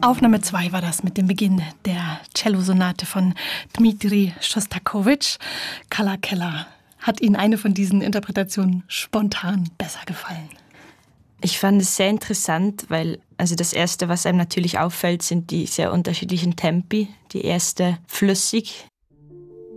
Aufnahme 2 war das mit dem Beginn der Cellosonate von Dmitri Schostakowitsch. Carla Keller, hat Ihnen eine von diesen Interpretationen spontan besser gefallen? Ich fand es sehr interessant, weil das Erste, was einem natürlich auffällt, sind die sehr unterschiedlichen Tempi. Die erste flüssig,